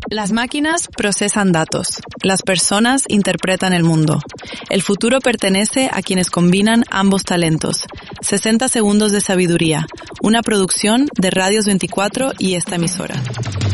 Las máquinas procesan datos. Las personas interpretan el mundo. El futuro pertenece a quienes combinan ambos talentos. 60 segundos de sabiduría. Una producción de Radios 24 y esta emisora.